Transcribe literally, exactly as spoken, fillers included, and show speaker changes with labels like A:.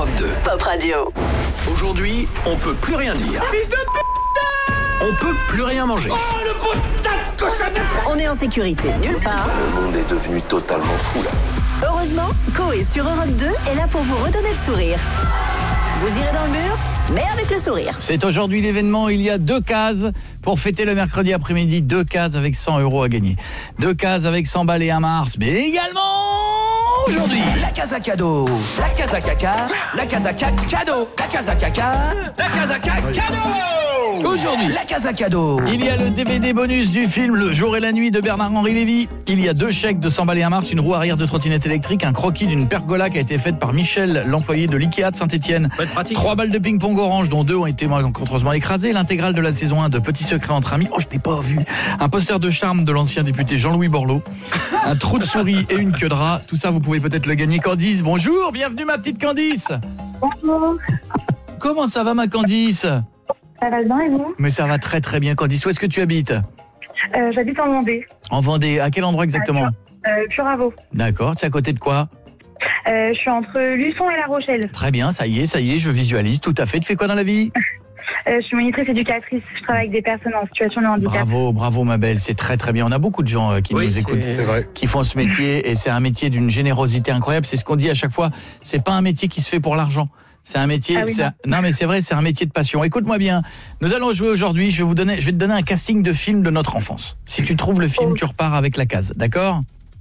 A: Europe deux.
B: Pop Radio.
A: Aujourd'hui, on peut plus rien dire.
C: Fils de putain!
A: On peut plus rien manger.
C: Oh, le putain de cochonnette!
B: On est en sécurité nulle part.
D: Le monde est devenu totalement fou là.
B: Heureusement, Coé sur Europe deux est là pour vous redonner le sourire. Vous irez dans le mur, mais avec le sourire.
E: C'est aujourd'hui l'événement, il y a deux cases pour fêter le mercredi après-midi, deux cases avec cent euros à gagner. Deux cases avec cent balles et un mars, mais également aujourd'hui
A: La case à cadeau, la case à caca, la case à cadeau, la case à caca, la case à cadeau.
E: Aujourd'hui,
A: La case à cadeau.
E: il y a le D V D bonus du film Le jour et la nuit de Bernard-Henri Lévy. Il y a deux chèques de cent balles et un mars, une roue arrière de trottinette électrique, un croquis d'une pergola qui a été faite par Michel, l'employé de l'Ikea de Saint-Étienne. Trois balles de ping-pong orange, dont deux ont été malencontreusement écrasées. L'intégrale de la saison un de Petits secrets entre amis. Oh, je n'ai pas vu. Un poster de charme de l'ancien député Jean-Louis Borloo. Un trou de souris et une queue de rat. Tout ça, vous pouvez peut-être le gagner. Candice, bonjour. Bienvenue, ma petite Candice.
F: Bonjour,
E: Comment ça va, ma Candice?
F: ça va bien et vous?
E: Mais ça va très très bien, Candice. Où est-ce que tu habites?
F: euh, J'habite en Vendée,
E: En Vendée. À quel endroit exactement?
F: euh, Puravo.
E: D'accord. C'est à côté de quoi?
F: Euh, je suis entre Luçon et La Rochelle.
E: Très bien, ça y est, ça y est, je visualise. Tout à fait. Tu fais quoi dans la vie?
F: Euh, je suis monitrice éducatrice, je travaille avec des personnes en situation de handicap.
E: Bravo, bravo ma belle, c'est très très bien. On a beaucoup de gens euh, qui
G: Oui,
E: nous
G: c'est-
E: écoutent,
G: c'est
D: vrai.
E: qui font ce métier, et c'est un métier d'une générosité incroyable. C'est ce qu'on dit à chaque fois. C'est pas un métier qui se fait pour l'argent. C'est un métier.
F: Ah oui,
E: c'est
F: non.
E: un- non mais c'est vrai, c'est un métier de passion. Écoute-moi bien. Nous allons jouer aujourd'hui. Je vais vous donner, je vais te donner un casting de film de notre enfance. Si tu trouves le film,
F: Oh.
E: tu repars avec la case. D'accord?